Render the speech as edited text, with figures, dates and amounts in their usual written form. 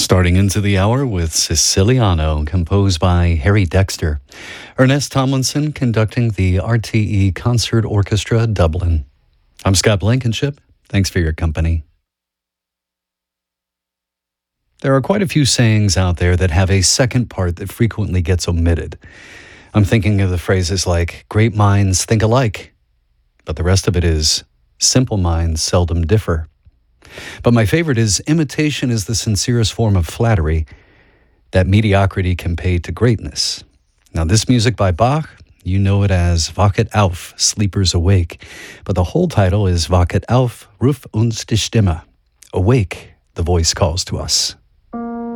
Starting into the hour with Siciliano, composed by Harry Dexter. Ernest Tomlinson conducting the RTE Concert Orchestra, Dublin. I'm Scott Blankenship. Thanks for your company. There are quite a few sayings out there that have a second part that frequently gets omitted. I'm thinking of the phrases like, great minds think alike, but the rest of it is, simple minds seldom differ. But my favorite is, imitation is the sincerest form of flattery that mediocrity can pay to greatness. Now, this music by Bach, you know it as Wachet auf, Sleepers Awake, but the whole title is Wachet auf, Ruf uns die Stimme. Awake, the voice calls to us.